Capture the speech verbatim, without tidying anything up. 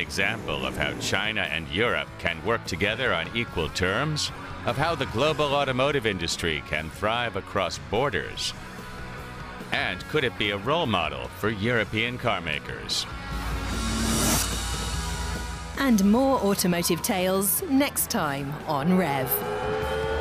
example of how China and Europe can work together on equal terms? Of how the global automotive industry can thrive across borders? And could it be a role model for European car makers? And more automotive tales next time on Rev.